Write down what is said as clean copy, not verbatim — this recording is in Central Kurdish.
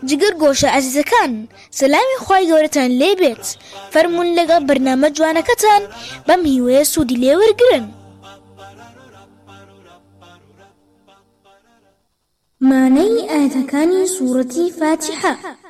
جگەر گۆشە عەزیزەکان، سەلامی خوای گەورەتان لێ بێت. فەرموون لەگەڵ بەرنامە جوانەکەتان بەم هیوەیە سوودی لێ وەرگرن. مانای ئاەتەکانی سوورەتی فاتحە.